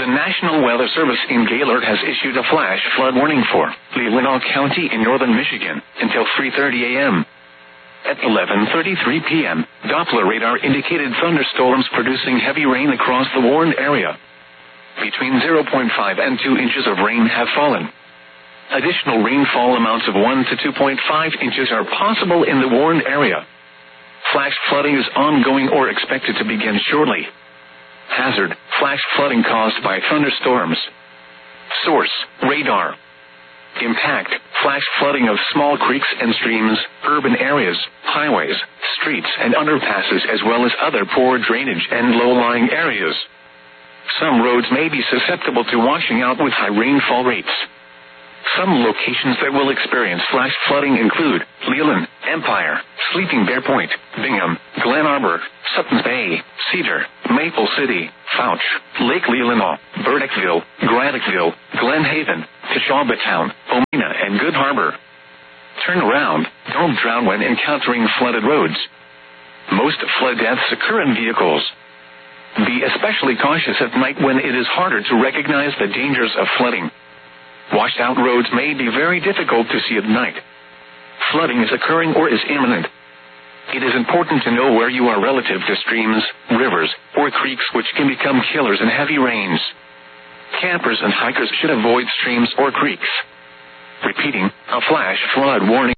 The National Weather Service in Gaylord has issued a flash flood warning for Leelanau County in northern Michigan until 3:30 a.m. At 11:33 p.m., Doppler radar indicated thunderstorms producing heavy rain across the warned area. Between 0.5 and 2 inches of rain have fallen. Additional rainfall amounts of 1 to 2.5 inches are possible in the warned area. Flash flooding is ongoing or expected to begin shortly. Hazard: flash flooding caused by thunderstorms. Source: radar. Impact: flash flooding of small creeks and streams, urban areas, highways, streets and underpasses, as well as other poor drainage and low-lying areas. Some roads may be susceptible to washing out with high rainfall rates. Some locations that will experience flash flooding include Leland, Empire, Sleeping Bear Point, Bingham, Glen Arbor, Suttons Bay, Cedar, Maple City, Fouch, Lake Leelanau, Burdickville, Graniteville, Glen Haven, Teshaba Town, Omina, and Good Harbor. Turn around. Don't drown when encountering flooded roads. Most flood deaths occur in vehicles. Be especially cautious at night when it is harder to recognize the dangers of flooding. Washed out roads may be very difficult to see at night. Flooding is occurring or is imminent. It is important to know where you are relative to streams, rivers, or creeks, which can become killers in heavy rains. Campers and hikers should avoid streams or creeks. Repeating, a flash flood warning